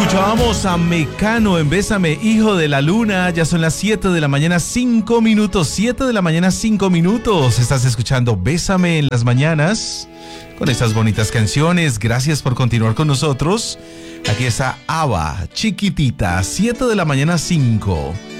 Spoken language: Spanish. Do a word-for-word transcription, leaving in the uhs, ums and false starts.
Escuchábamos a Mecano en Bésame, hijo de la luna. Ya son las siete de la mañana, cinco minutos. siete de la mañana, cinco minutos. Estás escuchando Bésame en las mañanas con estas bonitas canciones. Gracias por continuar con nosotros. Aquí está ABBA, Chiquitita, siete de la mañana, cinco.